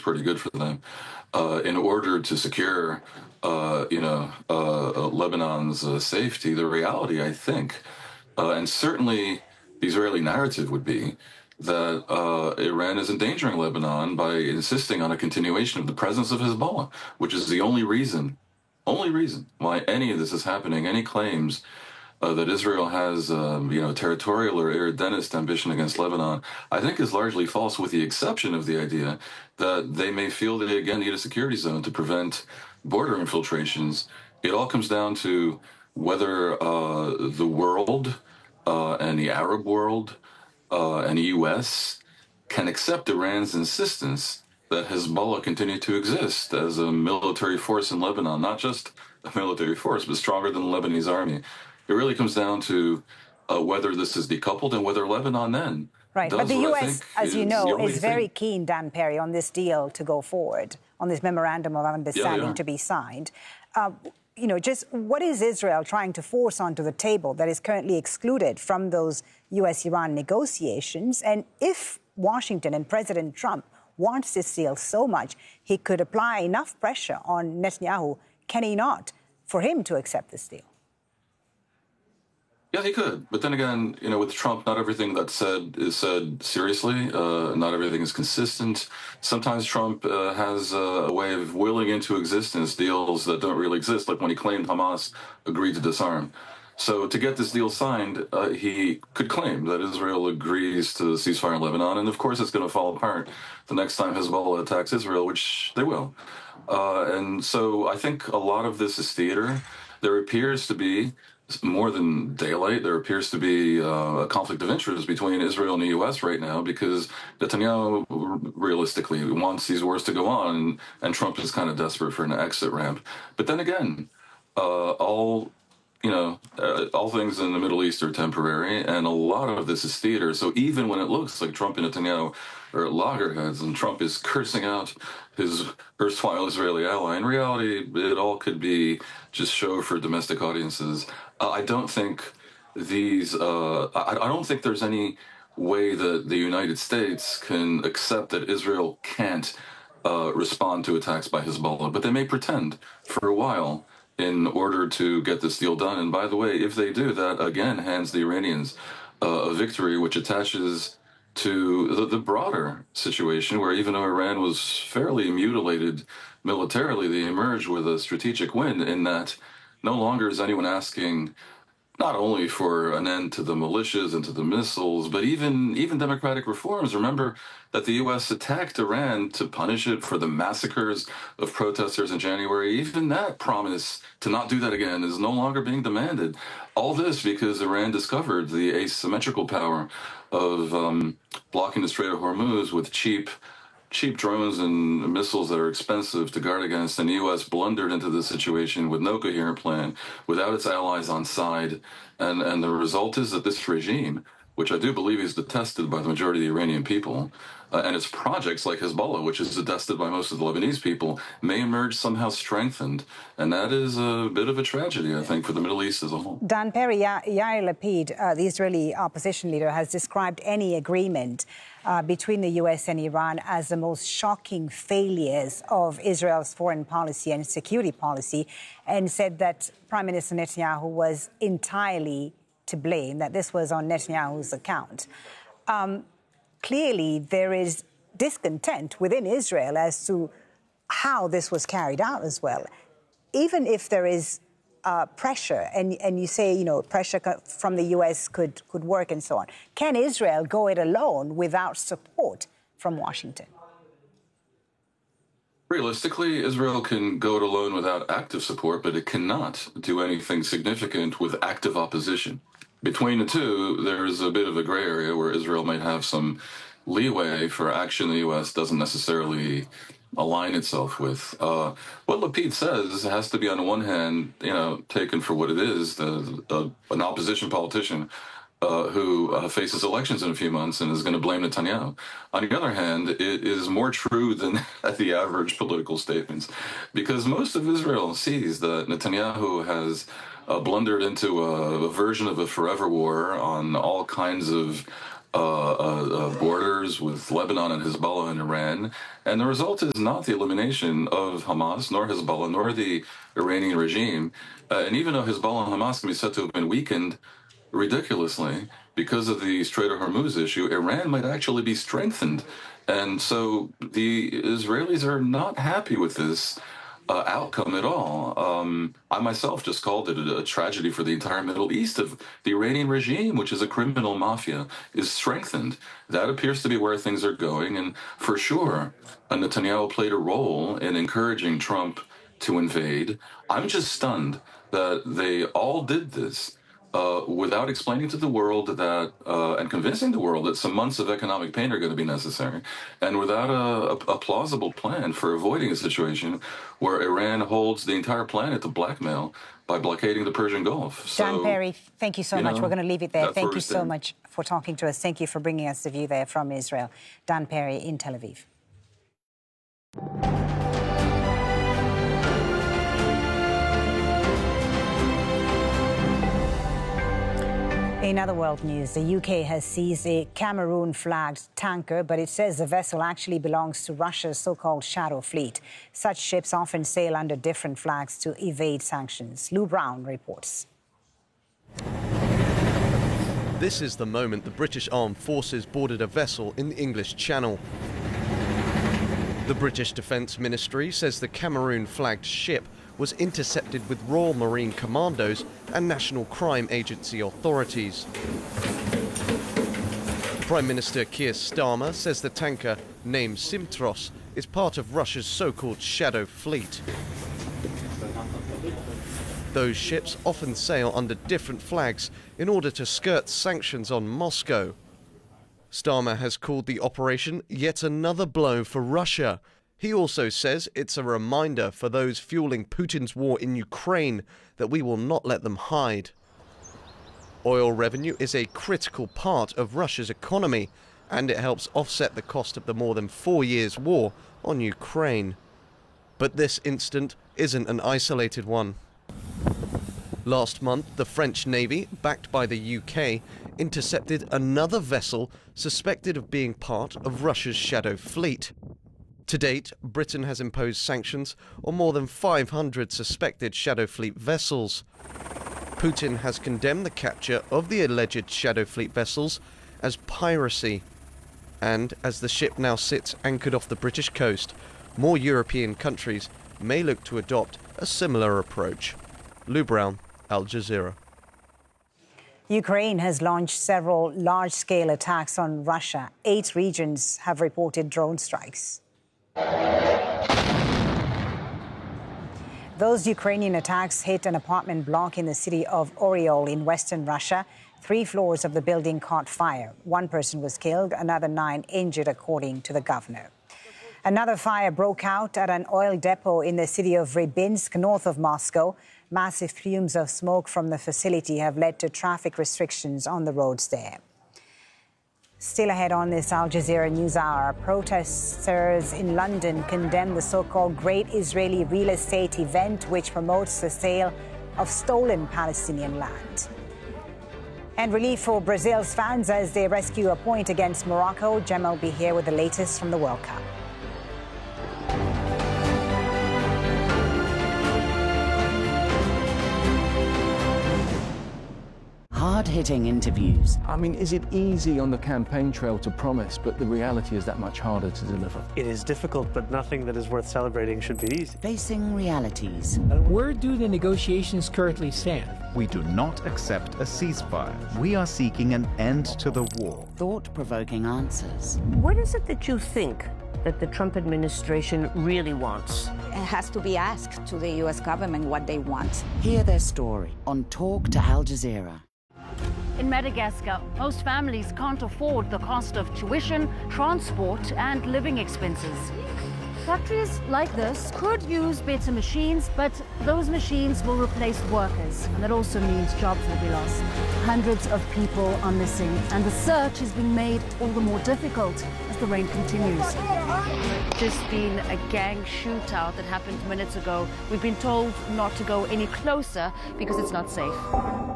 pretty good for them. In order to secure, Lebanon's safety, the reality, I think, and certainly the Israeli narrative would be that Iran is endangering Lebanon by insisting on a continuation of the presence of Hezbollah, which is the only reason why any of this is happening. Any claims that Israel has, territorial or Irredentist ambition against Lebanon, I think is largely false, with the exception of the idea that they may feel that they again need a security zone to prevent border infiltrations. It all comes down to whether the world and the Arab world and the U.S. can accept Iran's insistence that Hezbollah continue to exist as a military force in Lebanon, not just a military force, but stronger than the Lebanese army. It really comes down to whether this is decoupled and whether Lebanon then right. does but the what U.S., as you know, is very keen, Dan Perry, on this deal to go forward, on this memorandum of understanding to be signed. Just what is Israel trying to force onto the table that is currently excluded from those U.S.-Iran negotiations? And if Washington and President Trump wants this deal so much, he could apply enough pressure on Netanyahu, can he not, for him to accept this deal? Yeah, he could. But then again, with Trump, not everything that's said is said seriously. Not everything is consistent. Sometimes Trump has a way of willing into existence deals that don't really exist, like when he claimed Hamas agreed to disarm. So to get this deal signed, he could claim that Israel agrees to the ceasefire in Lebanon, and of course it's going to fall apart the next time Hezbollah attacks Israel, which they will. And so I think a lot of this is theater. There appears to be, more than daylight, there appears to be a conflict of interest between Israel and the U.S. right now, because Netanyahu realistically wants these wars to go on, and Trump is kind of desperate for an exit ramp. But then again, all things in the Middle East are temporary, and a lot of this is theater. So even when it looks like Trump and Netanyahu are at loggerheads and Trump is cursing out his erstwhile Israeli ally, in reality, it all could be just show for domestic audiences. I don't think I don't think there's any way that the United States can accept that Israel can't respond to attacks by Hezbollah, but they may pretend for a while in order to get this deal done. And by the way, if they do, that again hands the Iranians a victory, which attaches to the broader situation where even though Iran was fairly mutilated militarily, they emerged with a strategic win in that no longer is anyone asking not only for an end to the militias and to the missiles, but even democratic reforms. Remember that the U.S. attacked Iran to punish it for the massacres of protesters in January. Even that promise to not do that again is no longer being demanded. All this because Iran discovered the asymmetrical power of blocking the Strait of Hormuz with cheap drones and missiles that are expensive to guard against, and the U.S. blundered into this situation with no coherent plan, without its allies on side. And the result is that this regime, which I do believe is detested by the majority of the Iranian people, and its projects like Hezbollah, which is detested by most of the Lebanese people, may emerge somehow strengthened. And that is a bit of a tragedy, I think, for the Middle East as a whole. Dan Perry, Yair Lapid, the Israeli opposition leader, has described any agreement between the U.S. and Iran as the most shocking failures of Israel's foreign policy and security policy, and said that Prime Minister Netanyahu was entirely to blame, that this was on Netanyahu's account. Clearly, there is discontent within Israel as to how this was carried out as well. Even if there is pressure, and you say, pressure from the U.S. could work and so on, can Israel go it alone without support from Washington? Realistically, Israel can go it alone without active support, but it cannot do anything significant with active opposition. Between the two, there's a bit of a gray area where Israel might have some leeway for action the U.S. doesn't necessarily align itself with. What Lapid says has to be, on the one hand, taken for what it is, an opposition politician who faces elections in a few months and is going to blame Netanyahu. On the other hand, it is more true than the average political statements, because most of Israel sees that Netanyahu has blundered into a version of a forever war on all kinds of borders with Lebanon and Hezbollah and Iran. And the result is not the elimination of Hamas, nor Hezbollah, nor the Iranian regime. And even though Hezbollah and Hamas can be said to have been weakened ridiculously because of the Strait of Hormuz issue, Iran might actually be strengthened. And so the Israelis are not happy with this outcome at all. I myself just called it a tragedy for the entire Middle East. If the Iranian regime, which is a criminal mafia, is strengthened, that appears to be where things are going. And for sure, Netanyahu played a role in encouraging Trump to invade. I'm just stunned that they all did this without explaining to the world that and convincing the world that some months of economic pain are going to be necessary, and without a plausible plan for avoiding a situation where Iran holds the entire planet to blackmail by blockading the Persian Gulf. Dan Perry, thank you so much. We're going to leave it there. Thank you so much for talking to us. Thank you for bringing us the view there from Israel. Dan Perry in Tel Aviv. In other world news, the UK has seized a Cameroon-flagged tanker, but it says the vessel actually belongs to Russia's so-called shadow fleet. Such ships often sail under different flags to evade sanctions. Lou Brown reports. This is the moment the British Armed Forces boarded a vessel in the English Channel. The British Defence Ministry says the Cameroon-flagged ship was intercepted with Royal Marine Commandos and National Crime Agency authorities. Prime Minister Keir Starmer says the tanker, named Simtros, is part of Russia's so-called shadow fleet. Those ships often sail under different flags in order to skirt sanctions on Moscow. Starmer has called the operation yet another blow for Russia. He also says it's a reminder for those fueling Putin's war in Ukraine that we will not let them hide. Oil revenue is a critical part of Russia's economy, and it helps offset the cost of the more than 4 years' war on Ukraine. But this incident isn't an isolated one. Last month, the French Navy, backed by the UK, intercepted another vessel suspected of being part of Russia's shadow fleet. To date, Britain has imposed sanctions on more than 500 suspected shadow fleet vessels. Putin has condemned the capture of the alleged shadow fleet vessels as piracy. And as the ship now sits anchored off the British coast, more European countries may look to adopt a similar approach. Lou Brown, Al Jazeera. Ukraine has launched several large-scale attacks on Russia. 8 regions have reported drone strikes. Those Ukrainian attacks hit an apartment block in the city of Oryol in western Russia. 3 floors of the building caught fire. 1 person was killed, another 9 injured, according to the governor. Another fire broke out at an oil depot in the city of Rybinsk, north of Moscow. Massive fumes of smoke from the facility have led to traffic restrictions on the roads there. Still ahead on this Al Jazeera News Hour, protesters in London condemn the so-called Great Israeli Real Estate Event, which promotes the sale of stolen Palestinian land. And relief for Brazil's fans as they rescue a point against Morocco. Gemma will be here with the latest from the World Cup. Hard-hitting interviews. I mean, is it easy on the campaign trail to promise, but the reality is that much harder to deliver? It is difficult, but nothing that is worth celebrating should be easy. Facing realities. Where do the negotiations currently stand? We do not accept a ceasefire. We are seeking an end to the war. Thought-provoking answers. What is it that you think that the Trump administration really wants? It has to be asked to the U.S. government what they want. Hear their story on Talk to Al Jazeera. In Madagascar, most families can't afford the cost of tuition, transport, and living expenses. Factories like this could use better machines, but those machines will replace workers, and that also means jobs will be lost. Hundreds of people are missing, and the search is being made all the more difficult as the rain continues. Just been a gang shootout that happened minutes ago. We've been told not to go any closer because it's not safe.